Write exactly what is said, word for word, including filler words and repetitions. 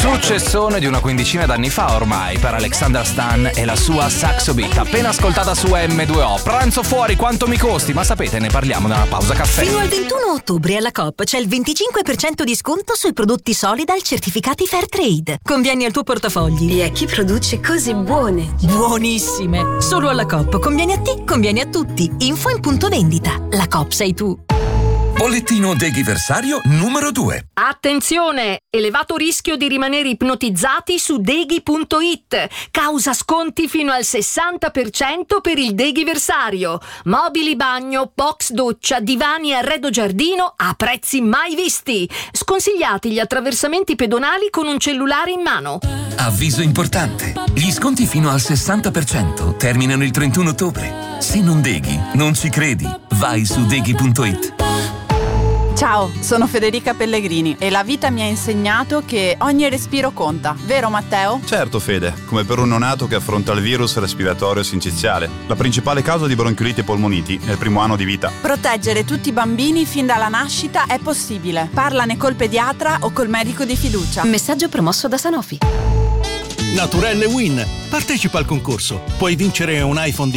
Successone di una quindicina d'anni fa ormai per Alexandra Stan e la sua Saxo Beat, appena ascoltata su emme due o. Pranzo fuori, quanto mi costi? Ma sapete, ne parliamo nella pausa caffè. Fino al ventuno ottobre alla Coop c'è il venticinque per cento di sconto sui prodotti Solidal certificati Fair Trade. Convieni al tuo portafogli. E a chi produce cose buone. Buonissime! Solo alla Coop. Convieni a te, convieni a tutti. Info in punto vendita. La Coop sei tu. Bollettino deghiversario numero due. Attenzione! Elevato rischio di rimanere ipnotizzati su deghi punto it. Causa sconti fino al sessanta per cento per il deghiversario. Mobili bagno, box doccia, divani e arredo giardino a prezzi mai visti. Sconsigliati gli attraversamenti pedonali con un cellulare in mano. Avviso importante. Gli sconti fino al sessanta per cento terminano il trentuno ottobre. Se non deghi, non ci credi. Vai su deghi punto it. Ciao, sono Federica Pellegrini e la vita mi ha insegnato che ogni respiro conta, vero Matteo? Certo Fede, come per un neonato che affronta il virus respiratorio sinciziale, la principale causa di bronchioliti e polmoniti nel primo anno di vita. Proteggere tutti i bambini fin dalla nascita è possibile. Parlane col pediatra o col medico di fiducia. Messaggio promosso da Sanofi. Naturelle Win. Partecipa al concorso. Puoi vincere un iPhone